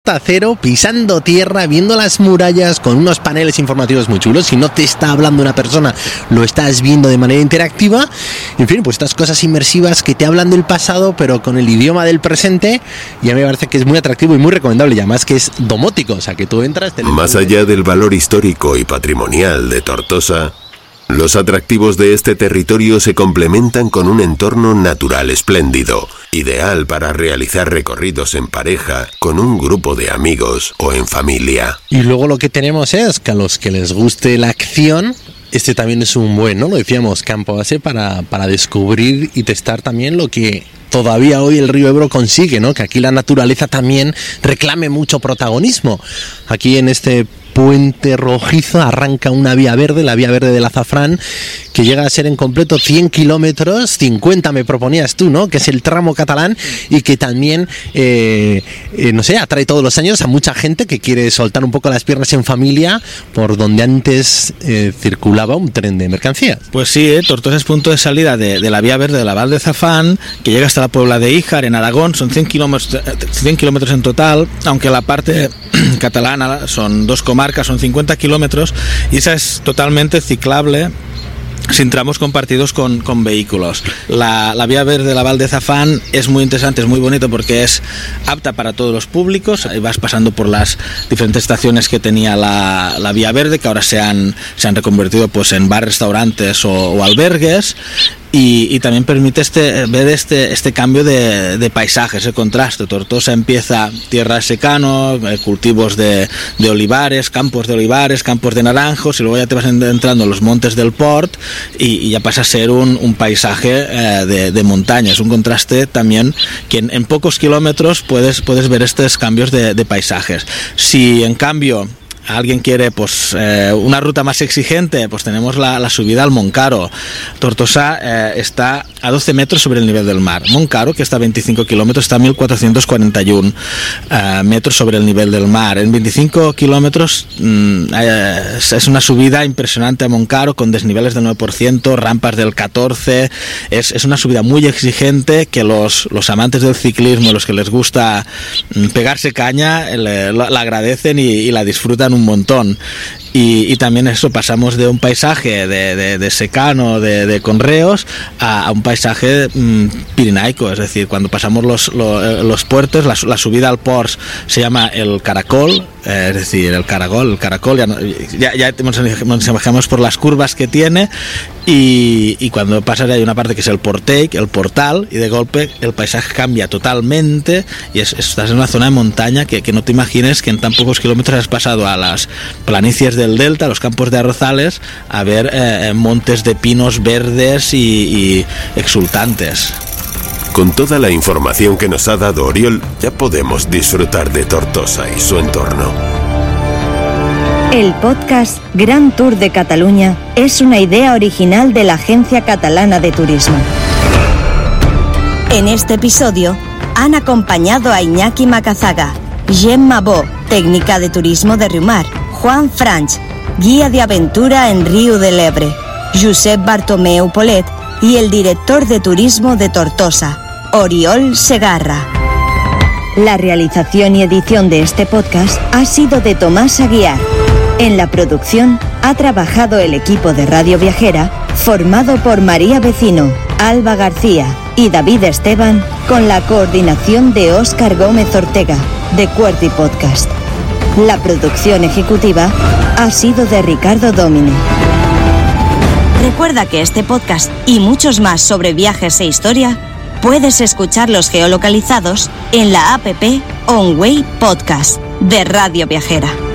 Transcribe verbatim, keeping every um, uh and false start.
Cero, pisando tierra, viendo las murallas con unos paneles informativos muy chulos. Si no te está hablando una persona, lo estás viendo de manera interactiva. En fin, pues estas cosas inmersivas que te hablan del pasado, pero con el idioma del presente, ya me parece que es muy atractivo y muy recomendable. Y además que es domótico, o sea que tú entras... Te Más allá del valor histórico y patrimonial de Tortosa, los atractivos de este territorio se complementan con un entorno natural espléndido, ideal para realizar recorridos en pareja, con un grupo de amigos o en familia. Y luego lo que tenemos es que a los que les guste la acción, este también es un buen, ¿no? Lo decíamos, campo base para, para descubrir y testar también lo que todavía hoy el río Ebro consigue, ¿no? Que aquí la naturaleza también reclame mucho protagonismo. Aquí en este puente rojizo arranca una vía verde, la vía verde del Azafrán, que llega a ser en completo cien kilómetros, cincuenta me proponías tú, ¿no? Que es el tramo catalán y que también, eh, eh, no sé, atrae todos los años a mucha gente que quiere soltar un poco las piernas en familia por donde antes eh, circulaba un tren de mercancías. Pues sí, eh, Tortosa es punto de salida de, de la vía verde de la Val de Zafán, que llega hasta la Puebla de Híjar, en Aragón. Son cien kilómetros, cien kilómetros en total, aunque la parte catalana son dos comarcas, son cincuenta kilómetros, y esa es totalmente ciclable sin tramos compartidos con, con vehículos. La, la vía verde de la Val de Zafán es muy interesante, es muy bonito porque es apta para todos los públicos. Ahí vas pasando por las diferentes estaciones que tenía la, la vía verde, que ahora se han, se han reconvertido pues en bar, restaurantes o, o albergues. Y, y también permite este, ver este, este cambio de, de paisaje, ese contraste. Tortosa empieza tierra de secano, eh, cultivos de, de olivares, campos de olivares, campos de naranjos, y luego ya te vas entrando en los montes del Port y, y ya pasa a ser un, un paisaje eh, de, de montaña. Es un contraste también que en, en pocos kilómetros puedes, puedes ver estos cambios de, de paisajes. Si en cambio alguien quiere pues eh, una ruta más exigente, pues tenemos la, la subida al Moncaro. Tortosa eh, está a doce metros sobre el nivel del mar. Moncaro, que está a veinticinco kilómetros, está a mil cuatrocientos cuarenta y uno eh, metros sobre el nivel del mar. En veinticinco kilómetros mmm, eh, es una subida impresionante a Moncaro, con desniveles del nueve por ciento, rampas del catorce por ciento. Es, es una subida muy exigente que los, los amantes del ciclismo, los que les gusta mmm, pegarse caña, le, la, la agradecen y, y la disfrutan un montón. Y, y también eso, pasamos de un paisaje de, de, de secano, de, de conreos, a, a un paisaje mmm, pirenaico. Es decir, cuando pasamos los, los, los puertos, la, la subida al Port se llama el Caracol, eh, es decir, el Caragol, el Caracol, ya, no, ya, ya nos imaginamos por las curvas que tiene, y, y cuando pasas hay una parte que es el Porteic, el portal, y de golpe el paisaje cambia totalmente, y es, estás en una zona de montaña que, que no te imagines que en tan pocos kilómetros has pasado a las planicies del delta, los campos de arrozales, a ver eh, montes de pinos verdes y, y exultantes. Con toda la información que nos ha dado Oriol, ya podemos disfrutar de Tortosa y su entorno. El podcast Gran Tour de Cataluña es una idea original de la Agencia Catalana de Turismo. En este episodio han acompañado a Iñaki Macazaga, Gemma Bo, técnica de turismo de Riumar, Juan Franch, guía de aventura en Riu de l'Ebre, Josep Bartomeu Polet y el director de turismo de Tortosa, Oriol Segarra. La realización y edición de este podcast ha sido de Tomás Aguiar. En la producción ha trabajado el equipo de Radio Viajera, formado por María Vecino, Alba García y David Esteban, con la coordinación de Óscar Gómez Ortega, de Cuerti Podcast. La producción ejecutiva ha sido de Ricardo Domine. Recuerda que este podcast y muchos más sobre viajes e historia puedes escucharlos geolocalizados en la app On Way Podcast de Radio Viajera.